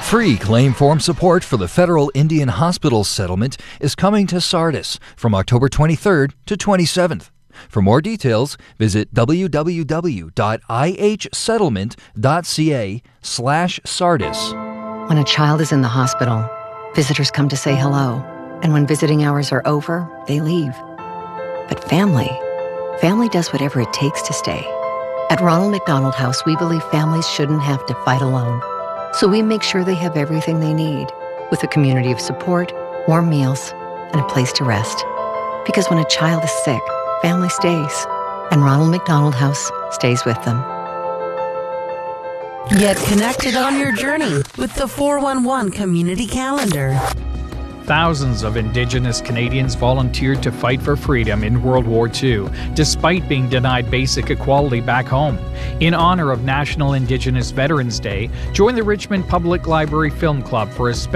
Free claim form support for the federal Indian hospital settlement is coming to Sardis from October 23rd to 27th. For more details, visit www.ihsettlement.ca/Sardis. When a child is in the hospital, visitors come to say hello. And when visiting hours are over, they leave. But family does whatever it takes to stay. At Ronald McDonald House, we believe families shouldn't have to fight alone. So we make sure they have everything they need, with a community of support, warm meals, and a place to rest. Because when a child is sick, family stays, and Ronald McDonald House stays with them. Get connected on your journey with the 411 Community Calendar. Thousands of Indigenous Canadians volunteered to fight for freedom in World War II, despite being denied basic equality back home. In honor of National Indigenous Veterans Day, join the Richmond Public Library Film Club for a